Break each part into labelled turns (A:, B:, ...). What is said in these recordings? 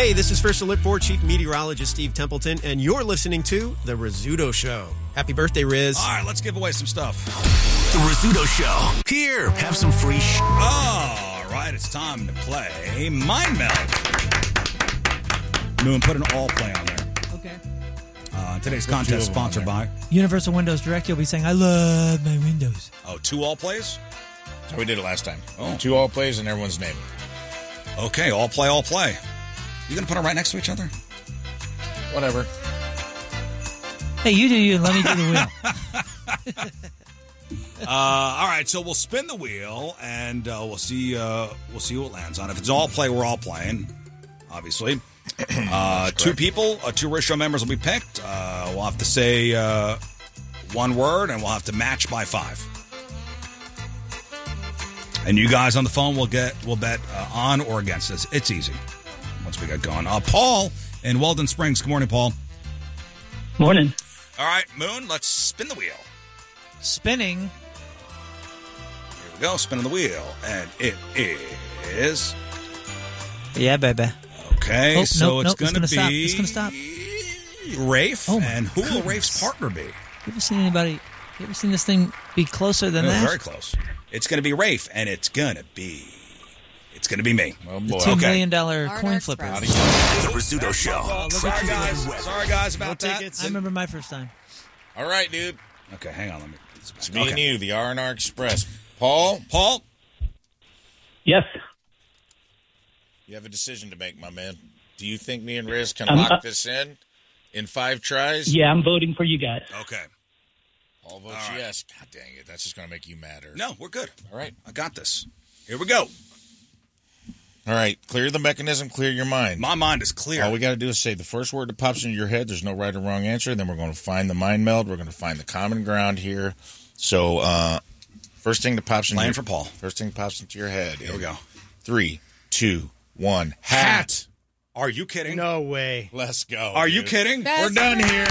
A: Hey, this is First Alert 4 Chief Meteorologist Steve Templeton, and you're listening to The Rizzuto Show. Happy birthday, Riz.
B: All right, let's give away some stuff.
C: The Rizzuto Show. Here, have some free
B: All right, it's time to play Mind Meld. Moon, put an all play on there.
D: Okay.
B: Today's contest sponsored by
D: Universal Windows Direct. You'll be saying, I love my windows.
B: two all plays?
E: That's how we did it last time.
B: Oh.
E: 2 all plays and everyone's name.
B: Okay, all play, all play. You going to put them right next to each other?
E: Whatever.
D: Hey, you do you and let me do the wheel.
B: All right, so we'll spin the wheel, and we'll see who it lands on. If it's all play, we're all playing, obviously. 2 people, 2 ratio members will be picked. We'll have to say one word, and we'll have to match by 5. And you guys on the phone will bet on or against us. It's easy once we get going. Paul in Weldon Springs. Good morning, Paul.
F: Morning.
B: All right, Moon, let's spin the wheel.
D: Spinning.
B: Here we go, spinning the wheel. And it is...
D: Yeah, baby.
B: Okay,
D: Oh,
B: so
D: nope,
B: it's going to
D: stop.
B: be...
D: It's gonna stop.
B: Rafe.
D: Oh, my
B: and who will
D: goodness.
B: Rafe's partner be?
D: You ever seen this thing be closer than that?
B: Very close. It's going to be Rafe, and it's going to be me.
E: Oh,
D: The
E: boy.
D: $2
B: Okay.
D: million coin flipper.
C: The Rizzuto Show.
B: Sorry, guys, about that.
D: I remember my first time.
E: All right, dude.
B: Okay, hang on. Let me.
E: It's me and you, the R&R Express. Paul,
F: Yes.
E: you have a decision to make, my man. Do you think me and Riz can
F: Um,
E: lock this in 5 tries?
F: Yeah, I'm voting for you guys.
B: Okay.
E: All votes
B: All right.
E: yes. God dang it. That's just going to make you madder.
B: No, we're good.
E: All right.
B: I got this. Here we go.
E: All right. Clear the mechanism. Clear your mind.
B: My mind is clear.
E: All we got to do is say the first word that pops into your head. There's no right or wrong answer. Then we're going to find the mind meld. We're going to find the common ground here. So, first thing that pops into
B: Playing for Paul.
E: First thing that pops into your head.
B: Here we go.
E: 3, 2, 1. Hat.
B: Are you kidding?
A: No way.
E: Let's go.
B: Are you
E: dude.
B: kidding?
E: We're done here.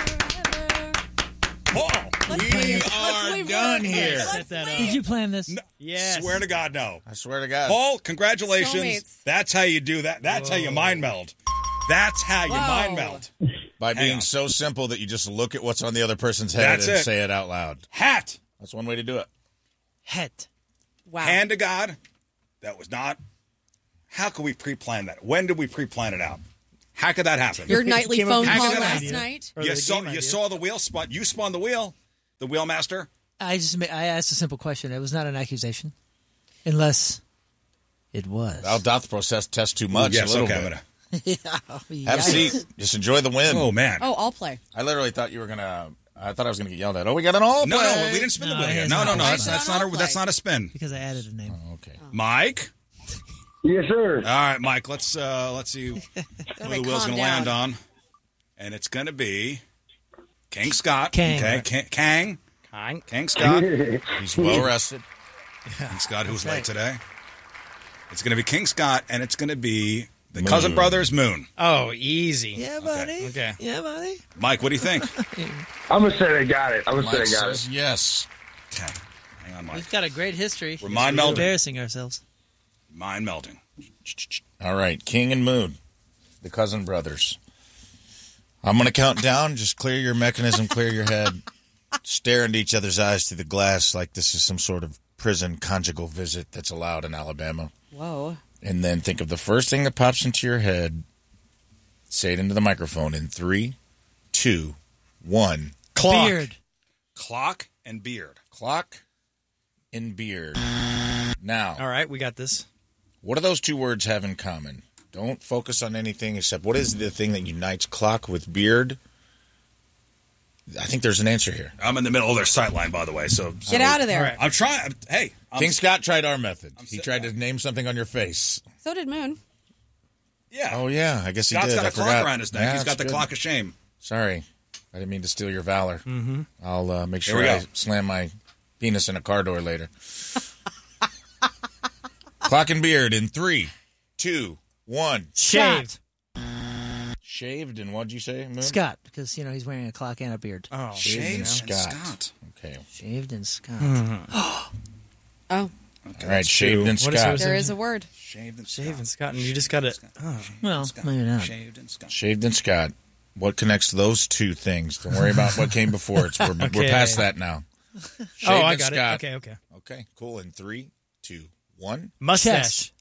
B: Paul.
E: We are done here.
F: Set that up.
D: Did you plan this?
A: Yes.
B: Swear to God, no.
E: I swear to God.
B: Paul, congratulations.
G: Soulmates.
B: That's how you do that. That's how you mind meld. That's how you mind meld.
E: By
B: Hang
E: being
B: on.
E: so simple that you just look at what's on the other person's head
B: That's
E: and
B: it.
E: say it out loud.
B: Hat.
E: That's one way to do it.
D: Het.
G: Wow.
B: Hand to God. That was not. How could we pre-plan that? When did we pre-plan it out? How could that happen?
G: Your nightly
A: Came up
G: phone
A: with
G: call
A: the
G: last
A: idea.
G: night.
A: Or
B: you
A: the
B: saw
A: game
B: you
A: idea.
B: saw the wheel spun. You spun the wheel. The wheel master.
D: I asked a simple question. It was not an accusation. Unless it was.
E: Thou doth process test too much.
B: Yes.
E: a little
B: Okay. I'm
E: bit.
B: gonna.
E: Have a seat. Just enjoy the win.
B: Oh man.
G: Oh, I'll play.
E: I literally thought you were gonna. I thought I was gonna get yelled at. Oh, we got an all
B: No,
E: play.
B: no, we didn't spin the
D: No,
B: wheel.
D: it
B: Yet.
D: is
B: No,
D: not.
B: that's
G: It's
B: not
G: not
B: a
G: a
B: that's
G: play.
B: not a spin.
D: Because I added a name.
E: Okay.
B: Mike.
H: Yes, sir.
B: All right, Mike. Let's see who the wheel's
G: calm
B: gonna
G: down.
B: land on, and it's gonna be King Scott.
D: Kang.
B: Okay, King Scott.
E: He's well rested.
B: King Scott, who's late today. It's gonna be King Scott, and it's gonna be the Cousin Brothers Moon.
A: Oh, easy.
D: Yeah, buddy.
A: Okay.
D: Yeah, buddy.
B: Mike, what do you think?
H: I'm gonna say they got it.
E: Mike says yes.
B: Okay, hang on, Mike.
D: We've got a great history.
B: We're mind
D: We're
B: melding.
D: embarrassing ourselves.
B: Mind melding.
E: All right, King and Moon, the Cousin Brothers. I'm going to count down. Just clear your mechanism, clear your head. Stare into each other's eyes through the glass like this is some sort of prison conjugal visit that's allowed in Alabama.
G: Whoa.
E: And then think of the first thing that pops into your head. Say it into the microphone in 3, 2, 1.
B: Clock.
D: Beard.
B: Clock and beard.
E: Clock and beard. Now,
A: All right, we got this.
E: what do those 2 words have in common? Don't focus on anything except what is the thing that unites clock with beard? I think there's an answer here.
B: I'm in the middle of their sight line, by the way. So
G: Get out of there.
A: All right.
B: I'm trying. Hey,
E: King Scott tried our method. He
B: sit-
E: tried to name something on your face.
G: So did Moon.
B: yeah.
E: Oh, yeah. I guess he
B: Scott's
E: did.
B: got
E: I
B: a clock
E: forgot.
B: around his neck.
E: Yeah,
B: He's got
E: that's
B: the
E: good.
B: clock of shame.
E: Sorry. I didn't mean to steal your valor. Mm-hmm. I'll make
B: Here
E: sure
B: we
E: I
B: go.
E: slam my penis in a car door later. Clock and beard in 3, 2, 1.
D: Shaved.
E: Shaved and what'd you say, Moon?
D: Scott, because, he's wearing a clock and a beard.
A: Oh,
E: Shaved and
B: and
E: Scott.
B: Scott.
E: Okay.
D: Shaved and Scott.
G: Oh.
B: Okay,
E: All right,
B: that's
E: Shaved
B: two.
E: and
G: What is
E: Scott.
G: yours?
I: There is a word.
B: Shaved and
G: Shaved and
B: Scott.
G: Scott, and you just got to. Oh.
D: Well, maybe not.
B: Shaved and Scott.
E: Shaved and Scott. What connects those two things? Don't worry about what came before. We're past that now. Shaved
G: Oh, I
E: and
G: got
E: Scott.
G: it. Okay.
E: Okay, cool. In 3, 2, 1.
G: Mustache.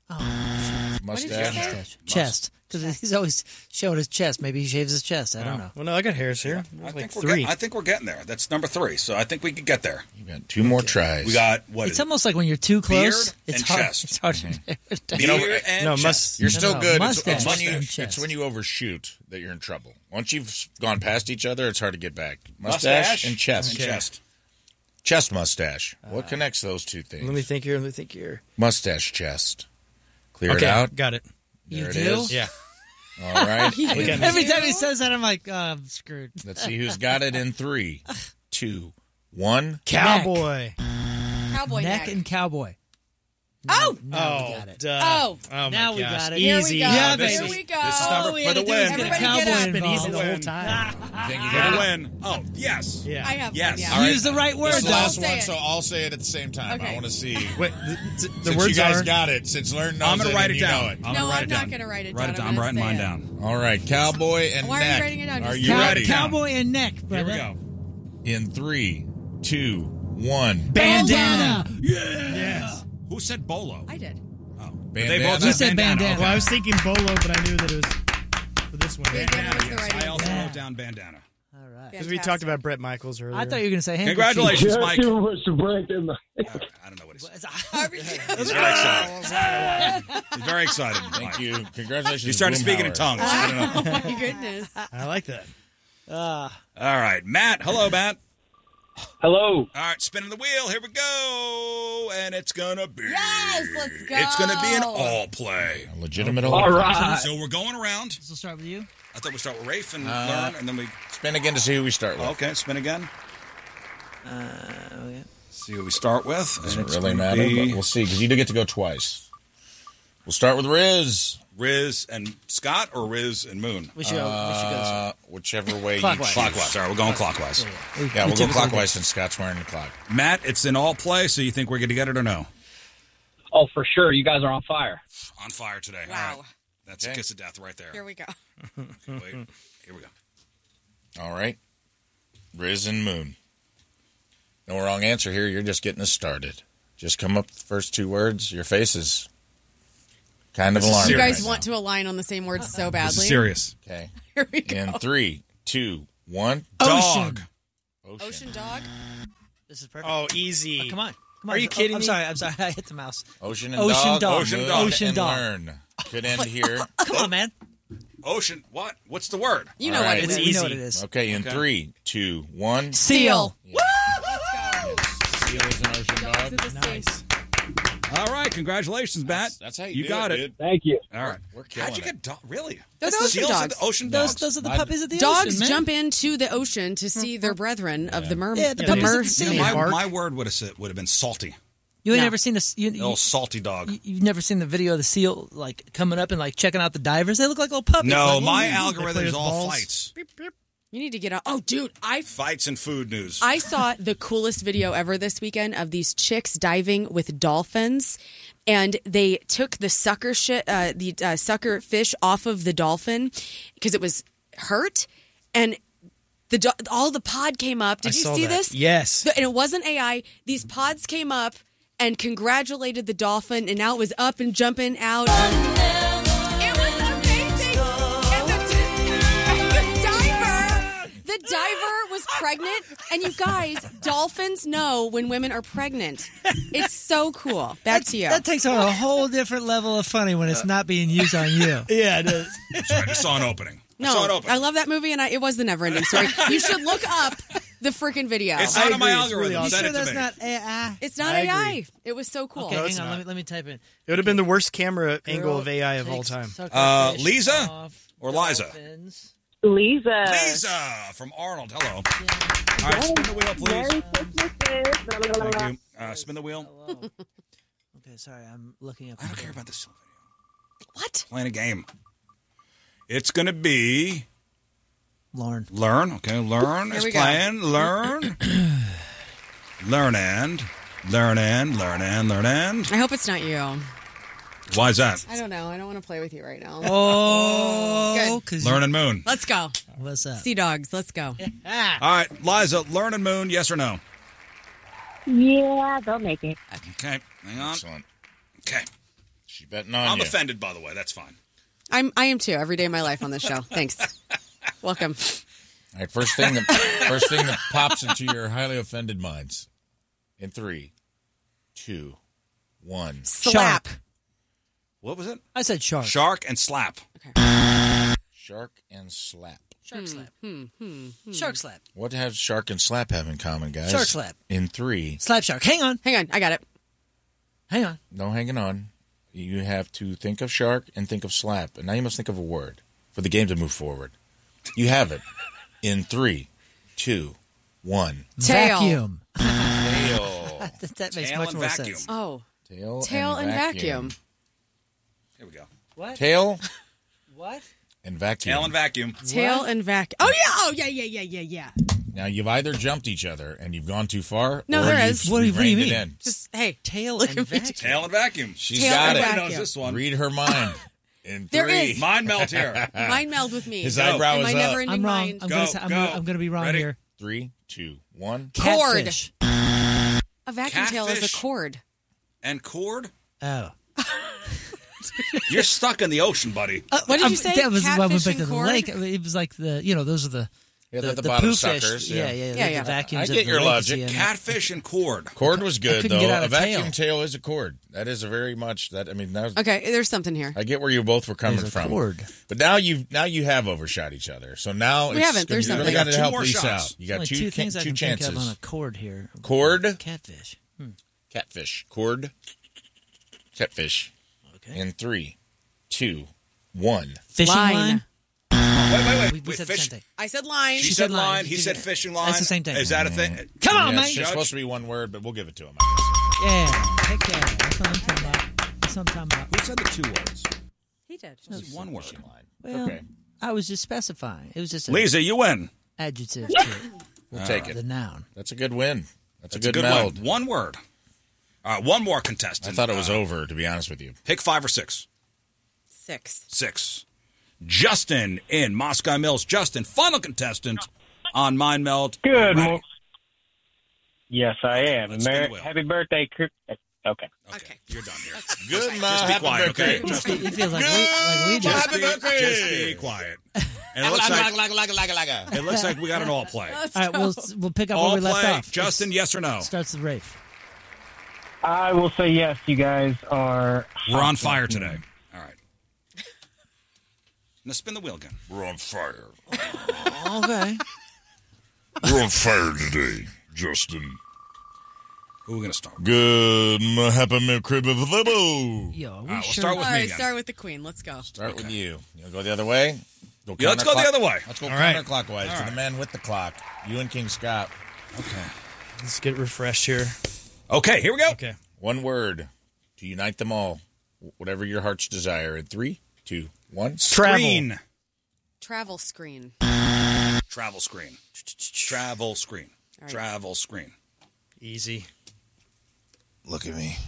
E: Mustache.
D: Chest. Because he's always showing his chest. Maybe he shaves his chest. I don't know.
G: Well, no, I got hairs here.
B: I
G: Like
B: think,
G: three.
B: I think we're getting there. That's number 3, so I think we could get there.
E: You got 2 more tries.
B: We got, what
D: It's
B: is it?
D: almost like when you're too close,
B: Beard
D: it's
B: and
D: hard.
B: chest.
D: It's hard to narrow it down.
E: You know,
B: Beard and
G: No,
B: chest.
E: You're still
D: No,
E: good.
D: mustache
E: It's
D: and chest.
E: when you overshoot that you're in trouble. Once you've gone past each other, it's hard to get back.
B: Mustache
E: and chest.
B: And chest.
E: Chest mustache. What connects those two things?
G: Let me think here.
E: Mustache chest. Clear
G: Okay,
E: it out.
G: got it.
E: There it
D: do?
E: is.
G: Yeah.
E: All right.
D: Every time he says that, I'm like, oh, I'm screwed.
E: Let's see who's got it in 3, 2, 1.
G: Cowboy.
I: Cowboy
D: Neck
I: neck.
D: and cowboy.
I: Oh.
D: Now we got it.
G: Duh.
I: Oh.
G: Oh, my
D: Now we
G: gosh.
D: got it.
I: Here we
G: Easy.
I: go.
D: Yeah,
B: this
I: Here
B: is-
I: we go.
B: this is number
D: All we
B: for
D: had
B: the
D: to do
B: win.
D: is get a
I: Everybody
D: cowboy
I: get up.
G: It's been easy
D: involved.
G: the whole time.
E: You think you
B: For
E: got
B: the
E: it?
B: win. Oh, yes.
G: Yeah.
I: I have
B: Yes.
I: one, yeah.
B: All right.
D: Use the right word,
E: This is the
D: though.
E: last
I: Say
E: one,
I: it.
E: so I'll say it at the same time.
I: Okay.
E: I want to see.
G: Wait, the
E: Since
G: words
E: you guys
I: uh,
G: are.
E: got it, since Learn knows
B: I'm going to write
E: and
B: it
E: you know
B: down.
E: it.
B: I'm
I: No,
B: gonna write
I: I'm
B: it
I: not
B: down.
I: going to write it
B: Write
I: down.
B: it down.
I: I'm
B: I'm writing
I: gonna
B: mine
I: say
B: down.
E: All right, cowboy and
I: Why are you
E: neck.
I: writing it down?
E: Are
I: Just
E: you
I: say it.
E: ready?
D: Cowboy and neck,
B: Here
D: brother.
B: we go.
E: In 3, 2, 1.
D: Bandana.
G: Yes.
B: Who said bolo?
I: I did.
B: They
E: Bandana.
B: both
D: You said bandana.
G: Well, I was thinking bolo, but I knew that it was for this one.
I: Bandana was the right
B: I also
I: answer.
B: wrote down bandana.
D: All right.
G: Because we talked about Brett Michaels earlier.
D: I thought you were going to say handkerchief.
B: Congratulations, Mike.
H: Too much to break in the.
B: I don't know what he said.
I: Everything.
B: He's very excited. He's very excited.
E: Thank you. Congratulations.
B: You started speaking in
E: Boomhauer.
B: tongues. I don't know.
I: Oh, my goodness.
G: I like that.
B: All right, Matt. Hello, Matt.
H: Hello.
B: All right, spinning the wheel. Here we go, and it's gonna be.
I: Yes, let's go.
B: It's gonna be an all play.
E: A legitimate
H: All
E: old
H: right.
B: So we're going around.
D: So we'll start with you.
B: I thought we'd start with Rafe and learn, and then we.
E: Spin again to see who we start with.
B: Okay, spin again.
D: Okay.
B: See what we start with.
E: Doesn't
B: And it's
E: really
B: gonna
E: matter,
B: be
E: but we'll see, because you do get to go twice. We'll start with Riz.
B: Riz and Scott or Riz and Moon.
D: We should go.
E: Whichever way
D: Clockwise.
E: you choose.
B: Clockwise. All right, we're going clockwise.
E: Yeah, we'll go clockwise since Scott's wearing the clock.
B: Matt, it's an all play, so you think we're going to get it or no?
F: Oh, for sure. You guys are on fire.
B: On fire today.
I: Wow.
B: All right. That's a
E: Okay.
B: kiss of death right there.
I: Here we go.
B: Wait, here we go.
E: All right. Riz and Moon. No wrong answer here. You're just getting us started. Just come up with the first 2 words. Your face is kind of
B: This is
E: alarming.
I: You
B: serious.
I: guys
E: right
I: want to align on the same words so badly.
B: This is serious.
E: now. Okay.
I: Here we go.
E: In 3, 2, 1.
B: Dog.
I: Ocean dog.
D: This is perfect.
G: Oh, easy.
D: Come on. Come
G: Are
D: on.
G: you kidding
D: I'm
G: me?
D: sorry. I hit the mouse.
E: Ocean and
D: Ocean
E: dog.
D: dog.
B: Ocean
E: Moon
B: dog.
D: Ocean
E: and
D: dog.
E: learn. Could end here.
D: Come on, man.
B: Ocean. What? What's the word?
I: You know
E: All
I: what
E: right.
I: it
G: It's
I: is.
D: We know
G: easy.
D: what it is.
E: Okay, in 3, 2, 1.
D: Seal.
I: Woo! Let's
E: Seal is an ocean
I: go.
E: dog.
I: To the sea.
B: All right. Congratulations, Matt.
E: That's how
B: you
E: do
B: it.
E: dude.
H: Thank you.
B: All right.
E: We're killing
B: How'd you
E: it.
B: get dog? Really?
I: Those
B: That's
I: ocean
B: seals
I: dogs.
B: and the ocean dogs.
D: Those are the
E: I-
D: puppies of the
I: Dogs
D: ocean, man.
I: jump into the ocean to see their brethren of the mermaid.
D: Yeah, the puppies of the sea.
B: Yeah,
G: Bark.
B: my word would have been salty.
D: You ain't
I: No.
D: never seen this.
B: A little salty dog.
D: You've never seen the video of the seal like coming up and like checking out the divers. They look like little puppies.
B: No,
D: Like,
B: my
D: ooh.
B: algorithm is
G: with
B: all
G: balls.
B: fights.
I: You need to get out. Oh, dude,
B: Fights and food news.
I: I saw the coolest video ever this weekend of these chicks diving with dolphins, and they took the sucker sucker fish off of the dolphin because it was hurt, and all the pod came up. Did
G: I
I: you
G: saw
I: see
G: that.
I: this?
G: Yes.
I: And it wasn't AI. These pods came up and congratulated the dolphin, and now it was up and jumping out. It was amazing. And the diver was pregnant. And you guys, dolphins know when women are pregnant. It's so cool. Back to you.
D: That takes on a whole different level of funny when it's not being used on you.
G: Yeah, it is.
B: Sorry, I just saw an opening. I saw it
I: No,
B: open.
I: I love that movie, and it was the never-ending story. You should look up the freaking video.
B: It's not on my
G: agree, it's really
B: algorithm.
G: awesome.
B: Send
D: Sure,
B: it to
D: that's
B: me.
D: not AI.
I: It's not
G: I
I: AI.
G: agree.
I: It was so cool.
D: Okay,
G: No, it's
D: hang on.
G: not.
D: Let me type in.
G: It would have been the worst camera angle of
D: Girl
G: AI of all
D: takes
G: time.
D: sucker fish
B: Lisa
D: off
B: or Liza?
D: dolphins.
J: Lisa.
B: Lisa from Arnold. Hello. All right, spin the wheel, please. Thank you. Spin the wheel.
D: Hello. Okay, sorry. I'm looking up.
B: I don't care about this silly video.
I: What?
B: Playing a game. It's going to be
D: Lauren.
B: Learn. Okay, Learn
I: Here
B: is
I: we go.
B: playing. Learn. Learn and Learning.
I: I hope it's not you.
B: Why is that?
I: I don't know. I don't want to play with you right now.
D: Oh,
I: Good.
B: Learning Moon.
I: Let's go.
D: What's up?
I: Sea Dogs, let's go.
B: All right, Liza, Learning Moon, yes or no?
J: Yeah, they'll make it.
B: Okay, hang on.
E: Excellent.
B: Okay.
E: She's betting on
B: I'm
E: you.
B: offended, by the way. That's fine.
I: I am too, every day of my life on this show. Thanks. Welcome.
E: All right, first thing that pops into your highly offended minds. In 3, 2, 1.
I: Slap.
B: What was it?
D: I said shark.
B: Shark and slap.
E: Shark and slap.
D: Shark slap. Shark slap.
E: What have shark and slap have in common, guys?
D: Shark slap.
E: In 3.
D: Slap shark. Hang on.
I: I got it.
D: Hang on.
E: No hanging on. You have to think of shark and think of slap. And now you must think of a word for the game to move forward. You have it. In 3, 2, 1.
I: Tail.
D: Vacuum.
E: Tail.
D: That makes
B: Tail
D: much
B: and
D: more
B: vacuum.
D: sense.
I: Oh.
E: Tail
I: and vacuum.
B: Here we go.
D: What?
E: Tail
D: What?
E: and vacuum.
B: Tail and vacuum.
I: Tail and vacuum. Oh, yeah.
E: Now, you've either jumped each other and you've gone too far.
I: No,
E: or
I: there
E: you've
I: is.
D: What do you
E: reined
D: mean?
E: it in.
I: Just, hey.
D: Tail
I: Look
D: and
I: at me.
D: vacuum.
B: Tail and vacuum.
E: She's
I: Tail
E: got
I: and
E: it.
I: vacuum.
B: Knows this one.
E: Read her mind. In
I: There
E: 3.
I: is.
B: Mind melt here.
I: Mind meld with me.
E: His
B: Go.
E: eyebrow
I: In
E: is
I: my
E: up.
I: never-ending
D: I'm wrong.
I: mind.
D: I'm gonna be wrong
B: Ready?
D: here.
E: 3, 2, 1.
I: Cord.
D: Catfish.
I: A vacuum tail is
B: Catfish.
I: a cord.
B: And cord?
D: Oh.
B: You're stuck in the ocean, buddy.
I: What did you say?
D: That was why we
I: Catfish
D: went back to
I: and
D: the
I: cord?
D: lake. It was like those are the
E: Yeah, the
D: poo
E: bottom
D: fish.
E: suckers.
D: Yeah.
I: Yeah.
D: The vacuums.
E: I
D: of
E: get
D: the
E: your
D: lake you
E: logic.
D: see in-
B: Catfish and cord.
E: Cord was good,
D: couldn't
E: though.
D: get out
E: A
D: of
E: vacuum
D: tail.
E: tail is a cord. That is a very much that. I mean, that was,
I: Okay, there's something here.
E: I get where you both were coming
D: There's a
E: from.
D: cord.
E: But now you have overshot each other. So now
I: We
E: it's
I: haven't. There's
E: you're
I: something.
E: got to
B: Two
E: help
B: more
E: Lisa
B: shots.
E: out. You got
D: Only
E: two
D: things I
E: two
D: can
E: chances.
D: think of on a cord here.
E: Cord,
D: Catfish.
E: catfish, cord, catfish.
D: Okay.
E: In 3, 2, 1.
D: Fishing
I: Line.
D: line.
B: Wait.
D: We said the
B: Fish.
D: same thing.
I: I said line.
B: She
D: She
B: said
D: said
B: line.
D: line.
B: He said fishing line.
D: That's the same thing.
B: Is that a thing?
D: Come on,
E: Yeah,
D: mate.
E: it's
B: Judge?
E: supposed to be one word, but we'll give it to him. I
D: Yeah. Heck yeah. That's what I'm talking about. That's what I'm talking about.
B: Who said the 2 words?
I: He did.
E: guess.
B: One word.
E: Fishing line.
D: Well,
E: Okay,
D: I was just specifying. It was just an
B: Lisa, you win.
D: adjective to
E: we'll take
D: the
E: it.
D: noun.
E: That's a good win. That's a
B: It's
E: good meld.
B: one. One word. All right, one more
E: I
B: contestant.
E: thought it was over, to be honest with you.
B: Pick 5 or 6.
I: 6.
B: 6. Justin in Moscow Mills. Justin, final contestant on Mind Meld.
F: Good
B: Ready?
F: morning. Yes, I am.
B: Let's spin the wheel.
F: Happy birthday, Okay.
B: Okay, you're done here.
E: Good
B: Just
E: man.
B: be
E: Happy
B: quiet,
E: birthday.
B: okay? Just,
D: He feels like we do.
B: just,
E: Happy
B: be,
E: birthday.
B: just be quiet. And it looks like we got an all play.
D: All right, we'll pick up where
B: All
D: we left
B: play.
D: off.
B: Justin, yes or no?
D: Starts the Rafe.
F: I will say yes. You guys are.
B: We're on fire today. All right. Now spin the wheel again.
E: We're on fire.
D: Okay.
E: We're on fire today, Justin.
B: Who are we going to start with?
E: Good happy Merry Crib of the
D: Yo,
B: All right, we'll
D: sure?
B: start with
I: All
B: me
I: right,
B: again.
I: start with the queen. Let's go.
E: Start with you. You want to go the other way?
B: Yeah, let's go the other way.
E: Let's go
G: All right.
E: counterclockwise
B: All
E: to
B: right.
E: the man with the clock. You and King Scott.
B: Okay.
G: Let's get refreshed here.
B: Okay, here we go.
G: Okay.
E: One word to unite them all. Whatever your heart's desire. In 3, 2, 1.
B: Screen.
I: Travel screen.
B: Travel screen. Travel screen.
I: All right.
B: Travel screen.
G: Easy.
E: Look at me.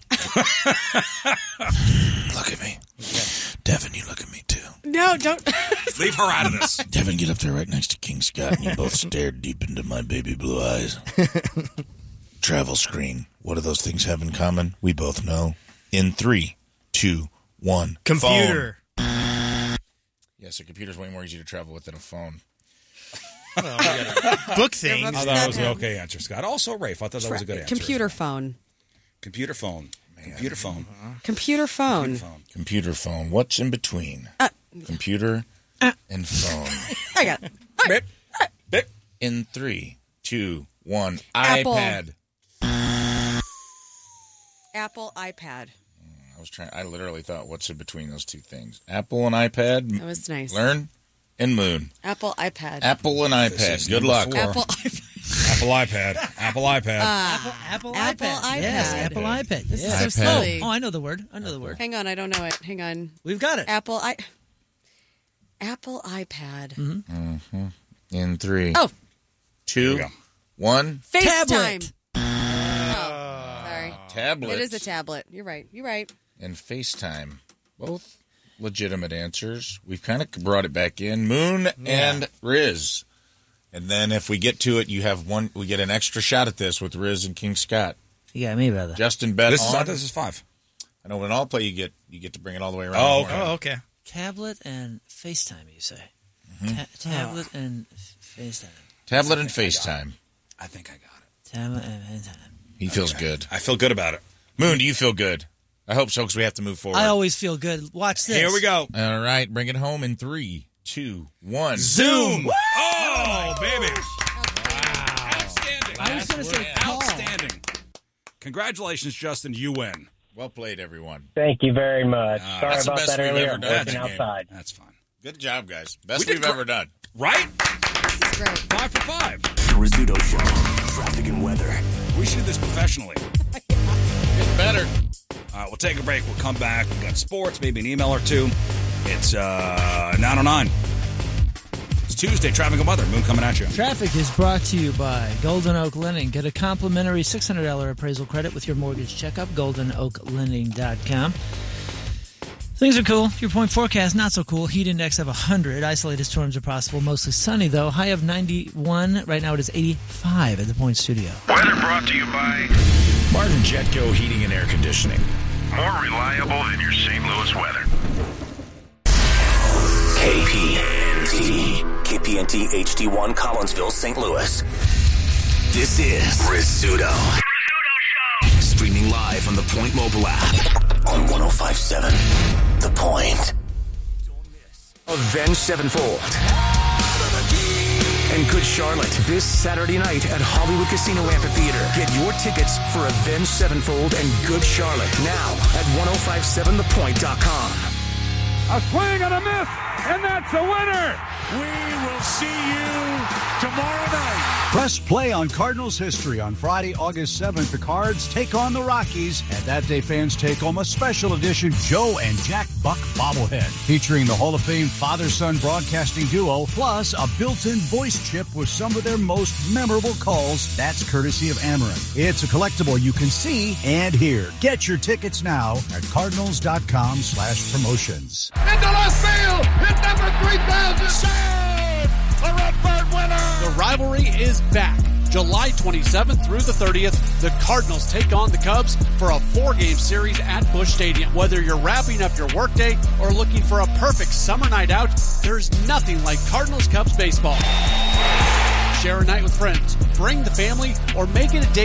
E: Look at me. Devin, you look at me too.
I: No, don't.
B: Leave her out of this.
E: Devin, get up there right next to King Scott, and you both stared deep into my baby blue eyes. Travel screen. What do those things have in common? We both know. In 3, 2, 1.
G: Computer.
E: Phone. Yes, a computer's way more easy to travel with than a phone.
G: Book things.
B: I thought that was an okay answer, Scott. Also, Rafe, I thought that was a good answer.
I: Computer phone.
B: Computer phone. Computer phone.
I: Computer phone.
B: Computer phone.
E: Computer phone. What's in between? Computer and phone.
I: I got it.
B: Bip. Bip.
E: In 3, 2, 1.
I: Apple.
E: iPad.
I: Apple iPad.
E: I literally thought, what's in between those two things? Apple and iPad.
I: That was nice.
E: Learn and moon.
I: Apple iPad.
E: Apple and
B: This
E: iPad.
B: is
E: Good
B: number
E: luck.
B: 4.
I: Apple iPad.
B: Apple iPad. Apple iPad.
D: Apple
I: Apple
D: iPad. Yes,
I: iPad.
D: Apple iPad.
I: This
D: Yeah.
I: is so
E: iPad.
I: silly.
D: Oh, I know the word.
I: Hang on, I don't know it. Hang on.
D: We've got it.
I: Apple iPad.
E: Mm-hmm. In 3,
I: Oh.
E: 2,
B: go.
E: 1.
I: FaceTime.
D: Tablet.
E: tablet.
I: It is a tablet. You're right.
E: And FaceTime. Both legitimate answers. We've kind of brought it back in. Moon and Riz. And then if we get to it, we get an extra shot at this with Riz and King Scott.
D: You got me, brother.
E: Justin bet on.
B: This is 5.
E: I know when all play, you get to bring it all the way around.
B: Oh,
G: okay.
D: Tablet and FaceTime, you say? Tablet and FaceTime.
E: Tablet and FaceTime.
B: I think I got it.
D: Tablet and FaceTime.
E: He feels good.
B: I feel good about it.
E: Moon, do you feel good? I hope so, because we have to move forward.
D: I always feel good. Watch this.
B: Here we go.
E: All right, bring it home in 3, 2, 1.
B: Zoom! Oh, baby. Wow. Outstanding.
D: I was going to say Paul.
B: Outstanding. Congratulations, Justin. You win.
E: Well played, everyone.
F: Thank you very much. Sorry
E: that's the
F: about
E: best
F: that
E: we've
F: earlier.
E: ever
F: I'm
E: done.
F: working outside.
B: That's fine.
E: Good job, guys. Best we've ever done.
B: Right?
I: This is great.
B: 5 for 5.
C: The Rizzuto Show. Traffic and weather.
B: We should do this professionally.
E: Getting better.
B: All right, we'll take a break. We'll come back. We've got sports, maybe an email or two. It's 9:09. It's Tuesday, traffic and weather. Moon coming at you.
D: Traffic is brought to you by Golden Oak Lending. Get a complimentary $600 appraisal credit with your mortgage checkup, goldenoaklending.com. Things are cool. Your point forecast, not so cool. Heat index of 100. Isolated storms are possible. Mostly sunny, though. High of 91. Right now it is 85 at the Point Studio.
K: Weather brought to you by
C: Martin Jetco Heating and Air Conditioning.
K: more reliable than your St. Louis weather.
C: KPNT HD1 Collinsville, St. Louis. This is Rizzuto. Streaming live on the Point mobile app on 105.7 The Point. Avenged Sevenfold and Good Charlotte this Saturday night at Hollywood Casino Amphitheater. Get your tickets for Avenged Sevenfold and Good Charlotte now at 1057thepoint.com.
L: A swing and a miss, and that's a winner. We will see you tomorrow night.
M: Press play on Cardinals history. On Friday, August 7th, the Cards take on the Rockies, and that day fans take home a special edition Joe and Jack Buck bobblehead featuring the Hall of Fame father-son broadcasting duo, plus a built-in voice chip with some of their most memorable calls. That's courtesy of Amarin. It's a collectible you can see and hear. Get your tickets now at cardinals.com/promotions.
L: Into left field, hit number 3,000. Save! A Redbird winner!
N: The rivalry is back. July 27th through the 30th, the Cardinals take on the Cubs for a 4-game series at Busch Stadium. Whether you're wrapping up your workday or looking for a perfect summer night out, there's nothing like Cardinals Cubs baseball. Share a night with friends, bring the family, or make it a day